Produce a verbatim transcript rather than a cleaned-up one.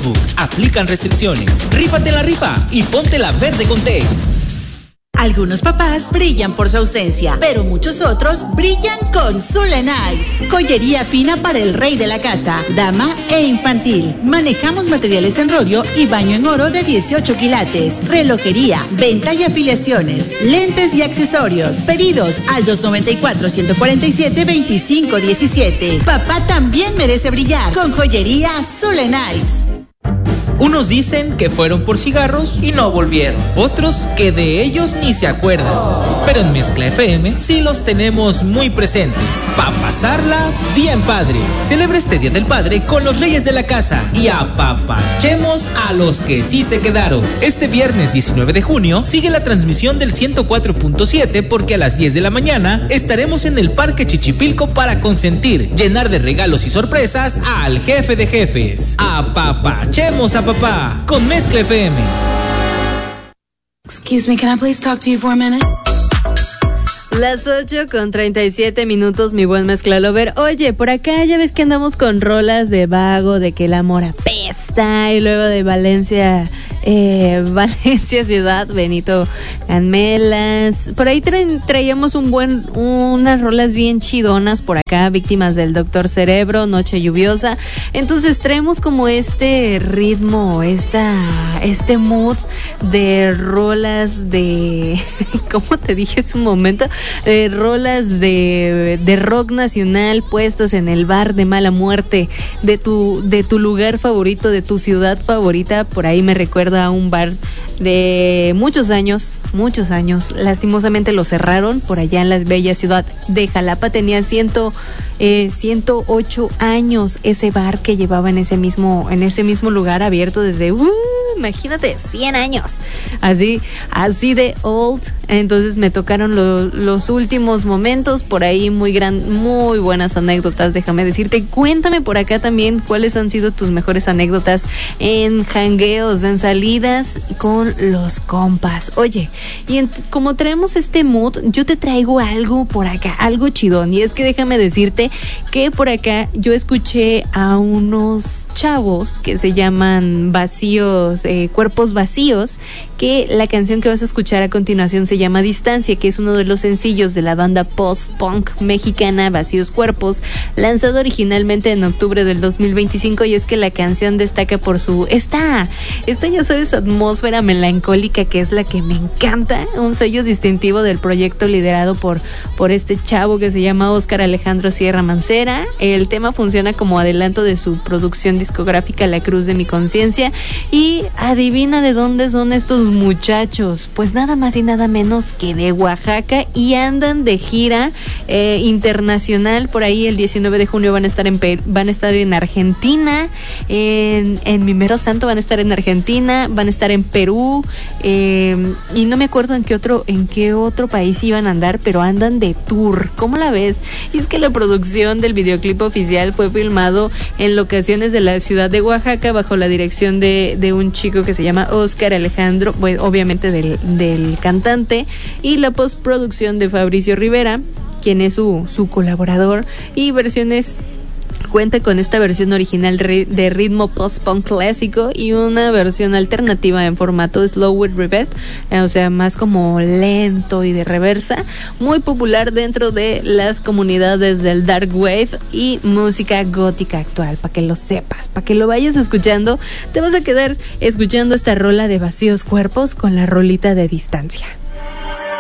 Facebook. Aplican restricciones. Rífate en la rifa y ponte la verde con Tex. Algunos papás brillan por su ausencia, pero muchos otros brillan con Zula Nice. Joyería fina para el rey de la casa, dama e infantil. Manejamos materiales en rodio y baño en oro de dieciocho quilates. Relojería, venta y afiliaciones, lentes y accesorios. Pedidos al dos noventa y cuatro, ciento cuarenta y siete, veinticinco diecisiete. Papá también merece brillar con Joyería Zula Nice. Unos dicen que fueron por cigarros y no volvieron. Otros que de ellos ni se acuerdan. Pero en Mezcla F M sí los tenemos muy presentes. Pa' pasarla bien padre. Celebra este Día del Padre con los reyes de la casa y apapachemos a los que sí se quedaron. Este viernes diecinueve de junio sigue la transmisión del ciento cuatro punto siete porque a las diez de la mañana estaremos en el Parque Chichipilco para consentir, llenar de regalos y sorpresas al jefe de jefes. Apapachemos a papá con Mezcla F M. Excuse me, can I please talk to you for a minute? Las ocho con treinta y siete minutos, mi buen Mezcla Lover. Oye, por acá ya ves que andamos con rolas de Vago, de que el amor apesta, y luego de Valencia, eh, Valencia Ciudad, Benito Canmelas. Por ahí tra- traíamos un buen, unas rolas bien chidonas por acá, Víctimas del Doctor Cerebro, Noche Lluviosa. Entonces traemos como este ritmo, esta, este mood de rolas de, ¿cómo te dije hace un momento? Eh, rolas de, de rock nacional puestas en el bar de mala muerte de tu, de tu lugar favorito, de tu ciudad favorita. Por ahí me recuerda a un bar de muchos años, muchos años. Lastimosamente lo cerraron por allá en la bella ciudad de Jalapa. Tenía ciento, eh, ciento ocho años ese bar que llevaba en ese mismo, en ese mismo lugar abierto desde, uh, imagínate, cien años. Así, así de old. Entonces me tocaron lo, los últimos momentos por ahí, muy gran, muy buenas anécdotas, déjame decirte. Cuéntame por acá también cuáles han sido tus mejores anécdotas en jangueos, en salidas con los compas. Oye, y en, como traemos este mood, yo te traigo algo por acá, algo chidón, y es que déjame decirte que por acá yo escuché a unos chavos que se llaman Vacíos, eh, Cuerpos Vacíos, que la canción que vas a escuchar a continuación se llama Distancia, que es uno de los sencillos de la banda post-punk mexicana Vacíos Cuerpos, lanzado originalmente en octubre del dos mil veinticinco, y es que la canción destaca por su, esta, esta ya sabes, atmósfera melancólica que es la que me encanta, un sello distintivo del proyecto liderado por, por este chavo que se llama Óscar Alejandro Sierra Mancera. El tema funciona como adelanto de su producción discográfica La Cruz de mi Conciencia, y adivina de dónde son estos muchachos, pues nada más y nada menos que de Oaxaca, y andan de gira eh, internacional. Por ahí el diecinueve de junio van a estar en per- van a estar en Argentina, en, en mi mero santo van a estar en Argentina, van a estar en Perú, eh, y no me acuerdo en qué otro en qué otro país iban a andar, pero andan de tour. ¿Cómo la ves? Y es que la producción del videoclip oficial fue filmado en locaciones de la ciudad de Oaxaca bajo la dirección de, de un chico que se llama Óscar Alejandro, bueno, obviamente del, del cantante, y la postproducción de Fabricio Rivera, quien es su, su colaborador, y versiones. Cuenta con esta versión original de ritmo post-punk clásico y una versión alternativa en formato slow with reverb, o sea, más como lento y de reversa, muy popular dentro de las comunidades del dark wave y música gótica actual, para que lo sepas, para que lo vayas escuchando. Te vas a quedar escuchando esta rola de Vacíos Cuerpos con la rolita de Distancia.